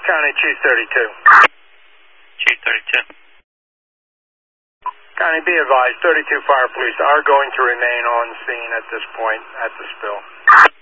County Chief 32. Chief 32. County, be advised, 32 Fire Police are going to remain on scene at this point at the spill.